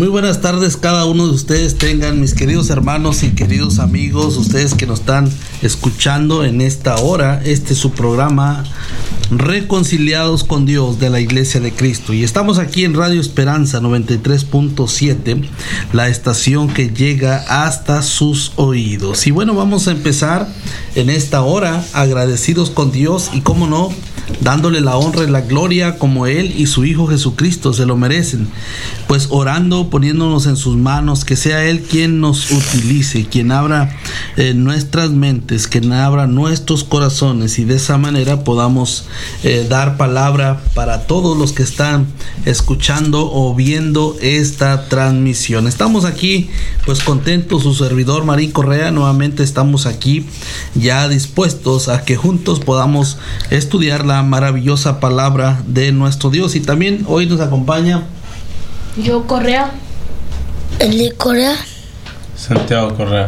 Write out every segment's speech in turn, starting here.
Muy buenas tardes cada uno de ustedes tengan, mis queridos hermanos y queridos amigos, ustedes que nos están escuchando en esta hora. Este es su programa Reconciliados con Dios de la Iglesia de Cristo, y estamos aquí en Radio Esperanza 93.7, la estación que llega hasta sus oídos. Y bueno, vamos a empezar en esta hora agradecidos con Dios y, cómo no, dándole la honra y la gloria como Él y su Hijo Jesucristo se lo merecen, pues orando, poniéndonos en sus manos, que sea Él quien nos utilice, quien abra nuestras mentes, quien abra nuestros corazones, y de esa manera podamos dar palabra para todos los que están escuchando o viendo esta transmisión. Estamos aquí pues contentos, su servidor Marín Correa, nuevamente estamos aquí ya dispuestos a que juntos podamos estudiar la maravillosa palabra de nuestro Dios. Y también hoy nos acompaña yo Correa, Eli Correa, Santiago Correa,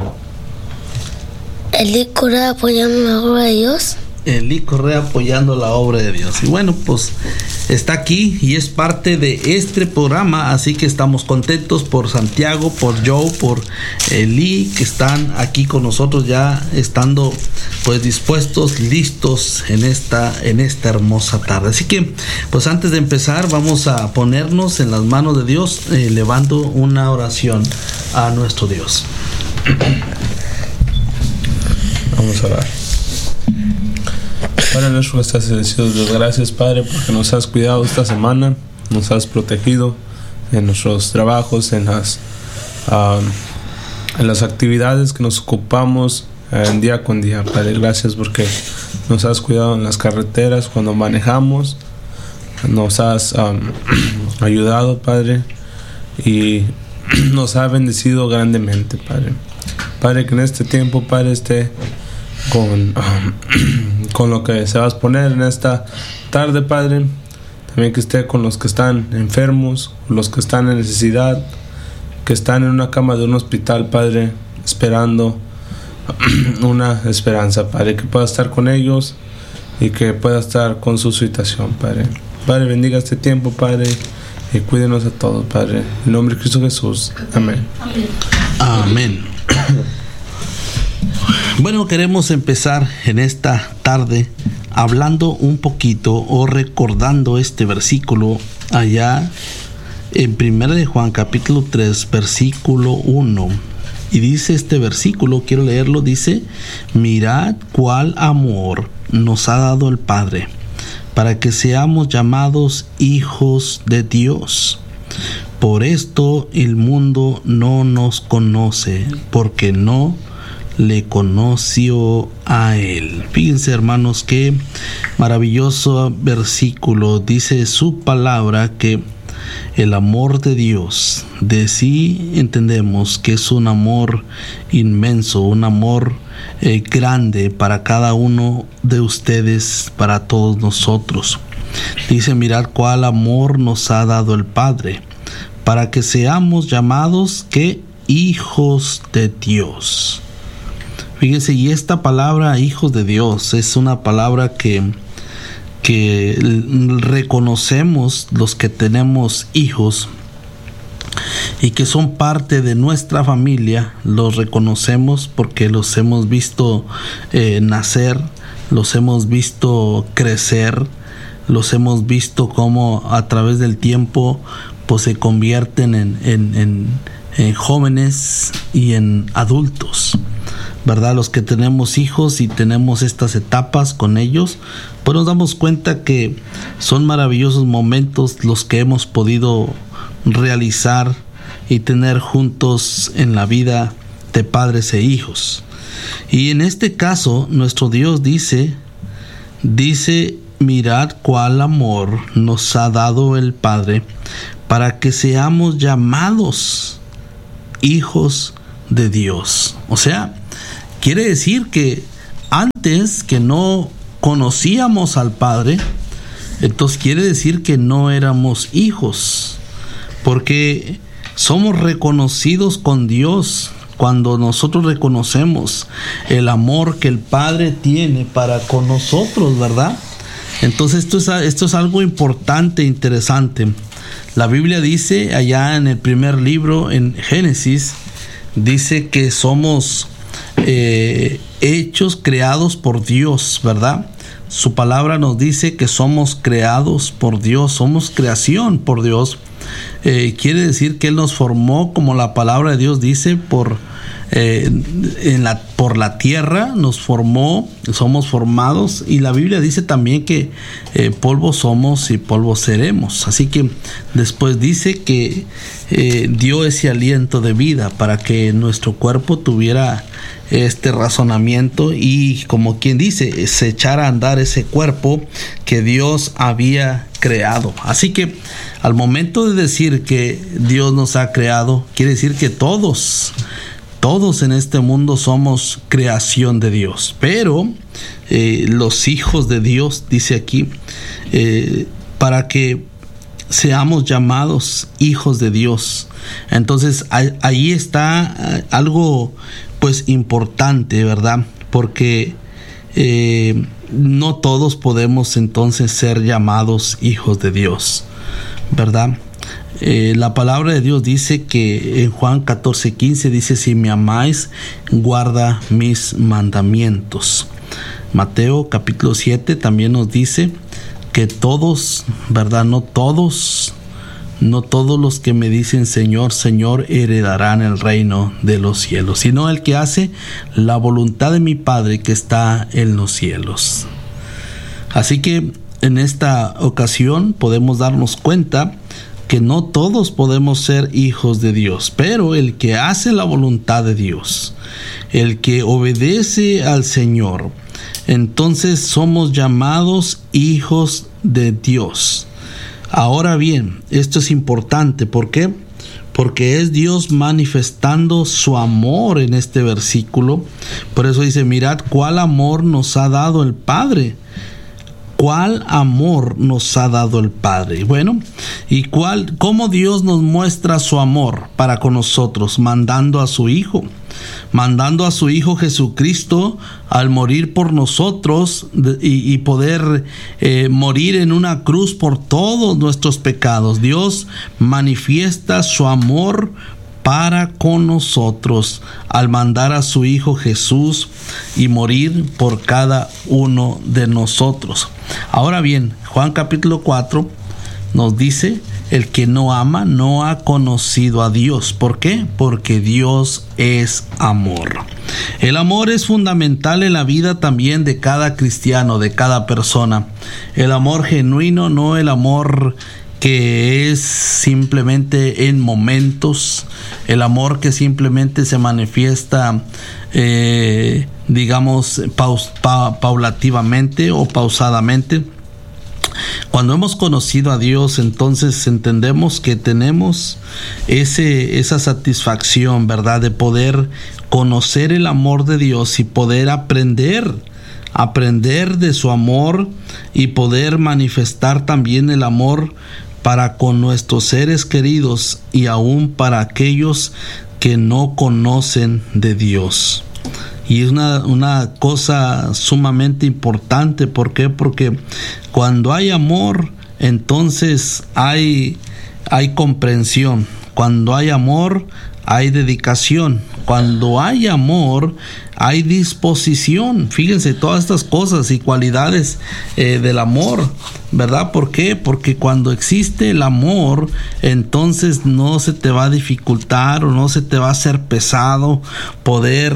Eli Correa apoyando la obra de Dios. Eli Correa apoyando la obra de Dios. Y bueno, pues está aquí y es parte de este programa, así que estamos contentos por Santiago, por Joe, por Eli, que están aquí con nosotros ya estando pues dispuestos, listos en esta hermosa tarde. Así que pues antes de empezar vamos a ponernos en las manos de Dios, elevando una oración a nuestro Dios. Vamos a orar. Padre nuestro que estás en el cielo, Dios, gracias, Padre, porque nos has cuidado esta semana, nos has protegido en nuestros trabajos, en las actividades que nos ocupamos día con día. Padre, gracias porque nos has cuidado en las carreteras cuando manejamos, nos has ayudado, Padre, y nos ha bendecido grandemente, Padre. Padre, que en este tiempo, Padre, esté con lo que se va a exponer en esta tarde, Padre. También que esté con los que están enfermos, los que están en necesidad, que están en una cama de un hospital, Padre, esperando una esperanza, Padre, que pueda estar con ellos y que pueda estar con su situación, Padre. Padre, bendiga este tiempo, Padre, y cuídenos a todos, Padre. En el nombre de Cristo Jesús. Amén. Amén. Bueno, queremos empezar en esta tarde hablando un poquito o recordando este versículo allá en 1 de Juan capítulo 3 versículo 1. Y dice este versículo, quiero leerlo, dice: mirad cuál amor nos ha dado el Padre, para que seamos llamados hijos de Dios. Por esto el mundo no nos conoce, porque no le conoció a Él. Fíjense, hermanos, qué maravilloso versículo. Dice su palabra que el amor de Dios, de sí entendemos que es un amor inmenso, un amor grande para cada uno de ustedes, para todos nosotros. Dice: mirad cuál amor nos ha dado el Padre, para que seamos llamados que hijos de Dios. Fíjense, y esta palabra hijos de Dios es una palabra que reconocemos los que tenemos hijos y que son parte de nuestra familia. Los reconocemos porque los hemos visto nacer, los hemos visto crecer, los hemos visto cómo a través del tiempo pues se convierten en jóvenes y en adultos, ¿verdad? Los que tenemos hijos y tenemos estas etapas con ellos, pues nos damos cuenta que son maravillosos momentos los que hemos podido realizar y tener juntos en la vida de padres e hijos. Y en este caso nuestro Dios dice: mirad cuál amor nos ha dado el Padre, para que seamos llamados hijos de Dios. O sea, quiere decir que antes que no conocíamos al Padre, entonces quiere decir que no éramos hijos, porque somos reconocidos con Dios cuando nosotros reconocemos el amor que el Padre tiene para con nosotros, ¿verdad? Entonces esto es algo importante, interesante. La Biblia dice allá en el primer libro, en Génesis, dice que somos hechos, creados por Dios, ¿verdad? Su palabra nos dice que somos creados por Dios, somos creación por Dios. Quiere decir que Él nos formó, como la palabra de Dios dice, por la tierra nos formó, somos formados, y la Biblia dice también que polvo somos y polvo seremos. Así que después dice que dio ese aliento de vida para que nuestro cuerpo tuviera este razonamiento y, como quien dice, se echara a andar ese cuerpo que Dios había creado. Así que al momento de decir que Dios nos ha creado, quiere decir que todos en este mundo somos creación de Dios, pero los hijos de Dios, dice aquí, para que seamos llamados hijos de Dios. Entonces ahí está algo pues importante, ¿verdad? Porque no todos podemos entonces ser llamados hijos de Dios, ¿verdad? La palabra de Dios dice que en Juan 14:15 dice: si me amáis, guarda mis mandamientos. Mateo capítulo 7 también nos dice que todos, ¿verdad? No todos los que me dicen Señor, Señor heredarán el reino de los cielos, sino el que hace la voluntad de mi Padre que está en los cielos. Así que en esta ocasión podemos darnos cuenta que no todos podemos ser hijos de Dios, pero el que hace la voluntad de Dios, el que obedece al Señor, entonces somos llamados hijos de Dios. Ahora bien, esto es importante. ¿Por qué? Porque es Dios manifestando su amor en este versículo. Por eso dice: mirad cuál amor nos ha dado el Padre. ¿Cuál amor nos ha dado el Padre? Bueno, ¿y cómo Dios nos muestra su amor para con nosotros? Mandando a su Hijo Jesucristo al morir por nosotros y poder morir en una cruz por todos nuestros pecados. Dios manifiesta su amor para con nosotros al mandar a su Hijo Jesús y morir por cada uno de nosotros. Ahora bien, Juan capítulo 4 nos dice: el que no ama no ha conocido a Dios. ¿Por qué? Porque Dios es amor. El amor es fundamental en la vida también de cada cristiano, de cada persona. El amor genuino, no el amor que es simplemente en momentos, el amor que simplemente se manifiesta paulativamente o pausadamente. Cuando hemos conocido a Dios, entonces entendemos que tenemos esa satisfacción, ¿verdad? De poder conocer el amor de Dios y poder aprender de su amor y poder manifestar también el amor para con nuestros seres queridos y aún para aquellos que no conocen de Dios. Y es una cosa sumamente importante. ¿Por qué? Porque cuando hay amor, entonces hay comprensión. Cuando hay amor, hay dedicación. Cuando hay amor, hay disposición. Fíjense todas estas cosas y cualidades del amor, ¿verdad? ¿Por qué? Porque cuando existe el amor, entonces no se te va a dificultar o no se te va a hacer pesado poder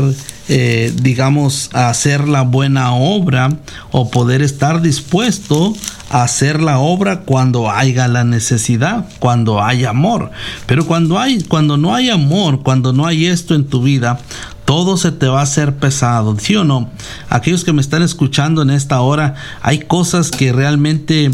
hacer la buena obra o poder estar dispuesto a hacer la obra cuando haya la necesidad, cuando hay amor. Pero cuando no hay amor, cuando no hay esto en tu vida, todo se te va a hacer pesado, ¿sí o no? Aquellos que me están escuchando en esta hora, hay cosas que realmente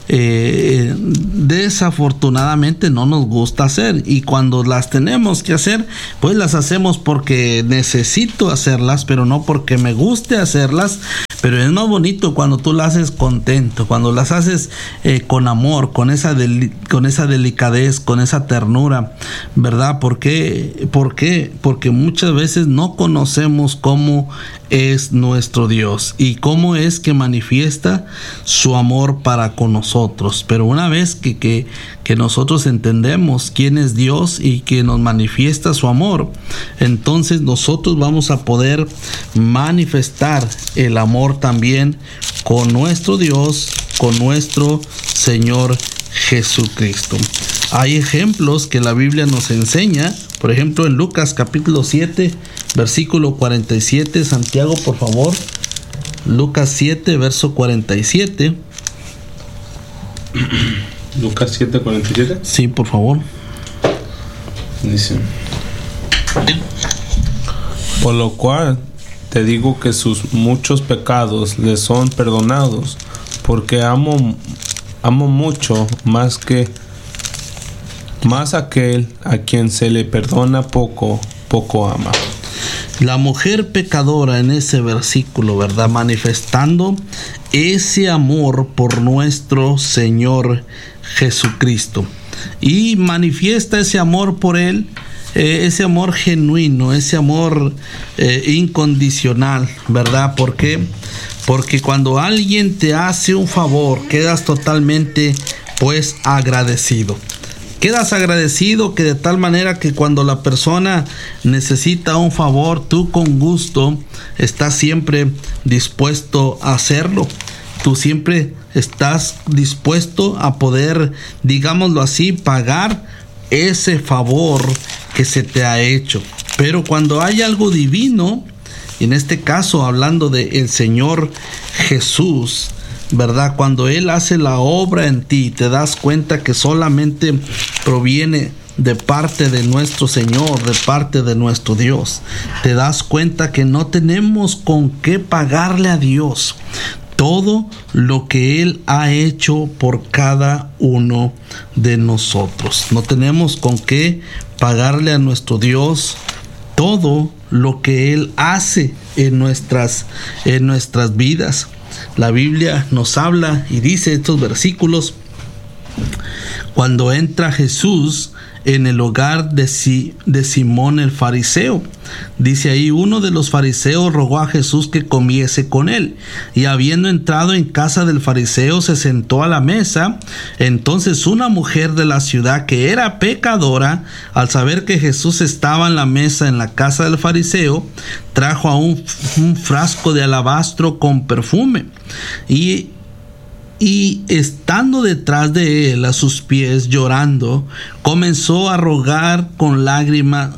desafortunadamente no nos gusta hacer, y cuando las tenemos que hacer, pues las hacemos porque necesito hacerlas, pero no porque me guste hacerlas. Pero es más bonito cuando tú las haces contento, cuando las haces con amor, con esa delicadez, con esa ternura, ¿verdad? ¿Por qué? Porque muchas veces no conocemos cómo es nuestro Dios y cómo es que manifiesta su amor para con nosotros. Pero una vez que nosotros entendemos quién es Dios y que nos manifiesta su amor, entonces nosotros vamos a poder manifestar el amor también con nuestro Dios, con nuestro Señor Jesucristo. Hay ejemplos que la Biblia nos enseña, por ejemplo en Lucas capítulo 7, versículo 47, Santiago, por favor. Lucas 7, verso 47. Lucas 7, 47. Sí, por favor. Dice: por lo cual te digo que sus muchos pecados le son perdonados, porque amo mucho más aquel a quien se le perdona poco ama. La mujer pecadora en ese versículo, ¿verdad? Manifestando ese amor por nuestro Señor Jesucristo. Y manifiesta ese amor por Él, ese amor genuino, ese amor incondicional, ¿verdad? ¿Por qué? Porque cuando alguien te hace un favor, quedas totalmente, pues, agradecido. Quedas agradecido que de tal manera que cuando la persona necesita un favor, tú con gusto estás siempre dispuesto a hacerlo. Tú siempre estás dispuesto a poder, digámoslo así, pagar ese favor que se te ha hecho. Pero cuando hay algo divino, en este caso hablando del Señor Jesús, ¿verdad? Cuando Él hace la obra en ti, te das cuenta que solamente proviene de parte de nuestro Señor, de parte de nuestro Dios. Te das cuenta que no tenemos con qué pagarle a Dios todo lo que Él ha hecho por cada uno de nosotros. No tenemos con qué pagarle a nuestro Dios todo lo que Él hace en nuestras vidas. La Biblia nos habla y dice estos versículos: cuando entra Jesús en el hogar de Simón el fariseo, dice ahí: uno de los fariseos rogó a Jesús que comiese con él, y habiendo entrado en casa del fariseo se sentó a la mesa. Entonces una mujer de la ciudad, que era pecadora, al saber que Jesús estaba en la mesa en la casa del fariseo, trajo a un frasco de alabastro con perfume, y estando detrás de él a sus pies llorando, comenzó a regar con lágrimas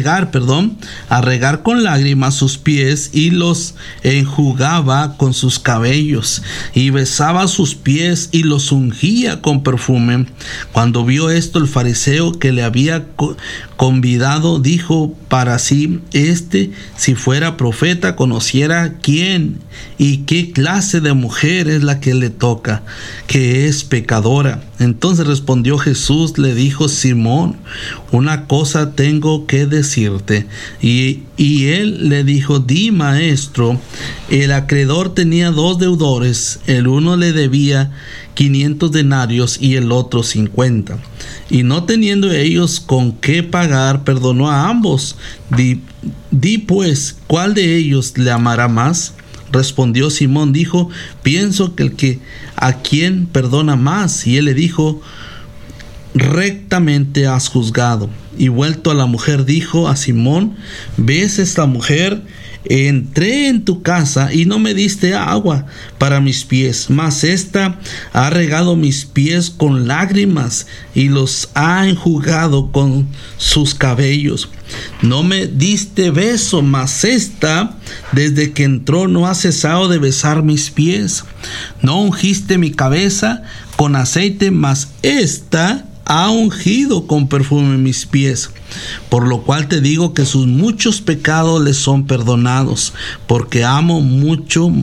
sus pies, y los enjugaba con sus cabellos, y besaba sus pies y los ungía con perfume. Cuando vio esto, el fariseo que le había convidado dijo para sí: si fuera profeta, conociera quién y qué clase de mujer es la que le toca, que es pecadora. Entonces respondió Jesús, le dijo: Simón, una cosa tengo que decirte. Y él le dijo: di, maestro. El acreedor tenía 2 deudores, el uno le debía 500 denarios y el otro 50. Y no teniendo ellos con qué pagar, perdonó a ambos. Di pues, ¿cuál de ellos le amará más? Respondió Simón, dijo: pienso que a quien perdona más. Y él le dijo: rectamente has juzgado. Y vuelto a la mujer, dijo a Simón: ¿ves esta mujer? Entré en tu casa y no me diste agua para mis pies, mas ésta ha regado mis pies con lágrimas y los ha enjugado con sus cabellos. No me diste beso, mas ésta desde que entró no ha cesado de besar mis pies. No ungiste mi cabeza con aceite, mas ésta ha ungido con perfume mis pies. Por lo cual te digo que sus muchos pecados les son perdonados, porque amó mucho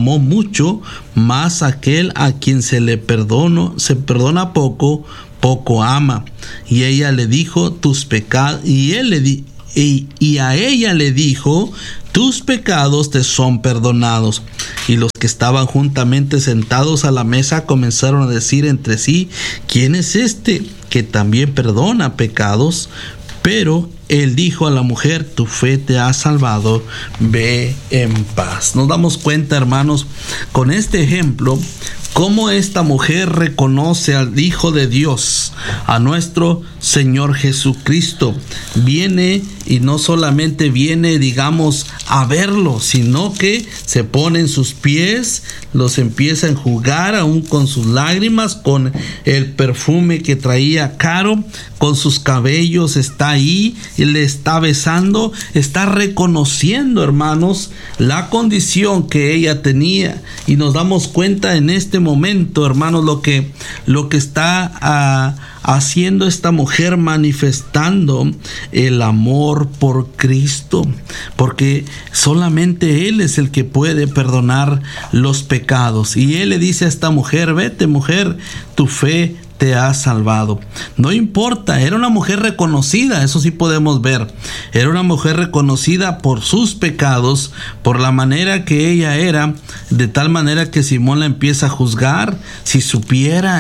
más aquel a quien se perdona poco ama. Y ella le dijo: tus pecados, y a ella le dijo: tus pecados te son perdonados. Y los que estaban juntamente sentados a la mesa comenzaron a decir entre sí: ¿quién es este que también perdona pecados? Pero él dijo a la mujer: tu fe te ha salvado, ve en paz. Nos damos cuenta, hermanos, con este ejemplo, cómo esta mujer reconoce al Hijo de Dios, a nuestro Señor Jesucristo. Viene, y no solamente viene, digamos, a verlo, sino que se pone en sus pies, los empieza a enjugar aún con sus lágrimas, con el perfume que traía caro, con sus cabellos está ahí y le está besando, está reconociendo, hermanos, la condición que ella tenía. Y nos damos cuenta en este momento, hermanos, lo que está haciendo esta mujer, manifestando el amor por Cristo, porque solamente Él es el que puede perdonar los pecados. Y Él le dice a esta mujer: vete, mujer, tu fe te ha salvado. No importa, era una mujer reconocida, eso sí podemos ver. Era una mujer reconocida por sus pecados, por la manera que ella era, de tal manera que Simón la empieza a juzgar. Si supiera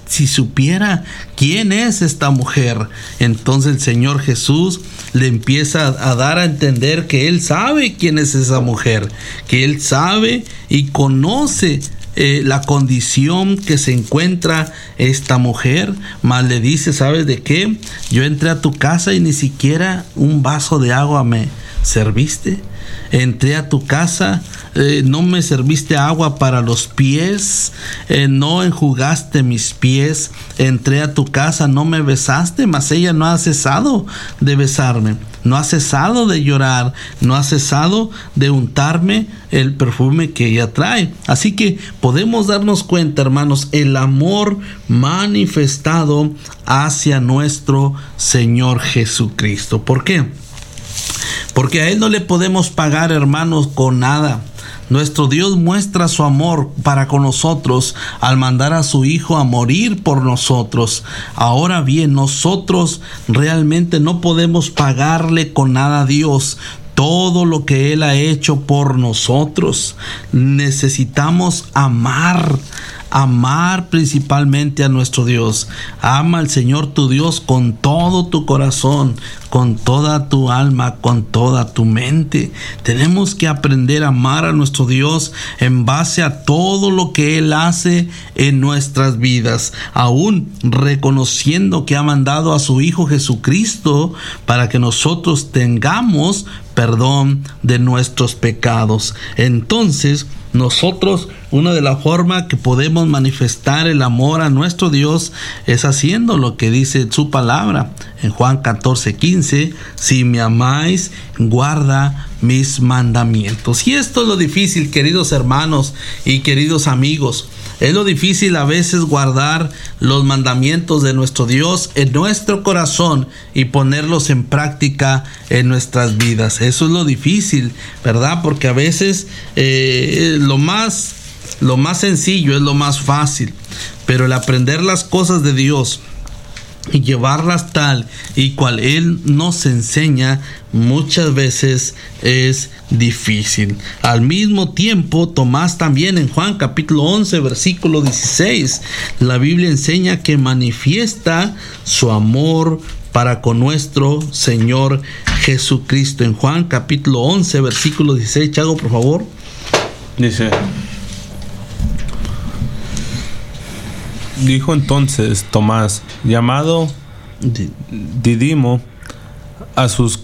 quién es esta mujer, entonces el Señor Jesús le empieza a dar a entender que Él sabe quién es esa mujer, que Él sabe y conoce la condición que se encuentra esta mujer. Mas le dice: ¿sabes de qué? Yo entré a tu casa y ni siquiera un vaso de agua me serviste. Entré a tu casa, no me serviste agua para los pies, no enjugaste mis pies. Entré a tu casa, no me besaste. Mas ella no ha cesado de besarme, no ha cesado de llorar, no ha cesado de untarme el perfume que ella trae. Así que podemos darnos cuenta, hermanos, el amor manifestado hacia nuestro Señor Jesucristo. ¿Por qué? Porque a Él no le podemos pagar, hermanos, con nada. Nuestro Dios muestra su amor para con nosotros al mandar a su Hijo a morir por nosotros. Ahora bien, nosotros realmente no podemos pagarle con nada a Dios todo lo que Él ha hecho por nosotros. Necesitamos amar principalmente a nuestro Dios. Ama al Señor tu Dios con todo tu corazón, con toda tu alma, con toda tu mente. Tenemos que aprender a amar a nuestro Dios en base a todo lo que Él hace en nuestras vidas, aún reconociendo que ha mandado a su Hijo Jesucristo para que nosotros tengamos perdón de nuestros pecados. Entonces, nosotros, una de las formas que podemos manifestar el amor a nuestro Dios es haciendo lo que dice su palabra en Juan 14:15: si me amáis, guarda mis mandamientos. Y esto es lo difícil, queridos hermanos y queridos amigos. Es lo difícil a veces guardar los mandamientos de nuestro Dios en nuestro corazón y ponerlos en práctica en nuestras vidas. Eso es lo difícil, ¿verdad? Porque a veces lo más sencillo es lo más fácil, pero el aprender las cosas de Dios y llevarlas tal y cual Él nos enseña muchas veces es difícil. Al mismo tiempo, Tomás también en Juan capítulo 11 versículo 16, la Biblia enseña que manifiesta su amor para con nuestro Señor Jesucristo. En Juan capítulo 11 versículo 16, Chago, por favor. Dice: dijo entonces Tomás, llamado Didimo, a sus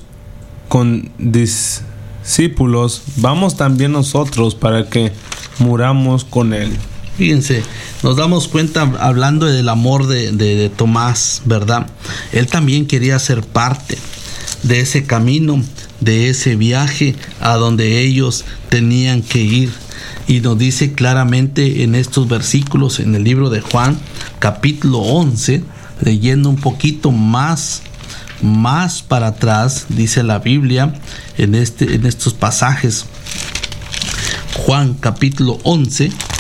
condiscípulos: vamos también nosotros para que muramos con él. Fíjense, nos damos cuenta, hablando del amor de Tomás, ¿verdad? Él también quería ser parte de ese camino, de ese viaje a donde ellos tenían que ir. Y nos dice claramente en estos versículos, en el libro de Juan, capítulo 11, leyendo un poquito más para atrás, dice la Biblia, en estos pasajes. Juan capítulo 11,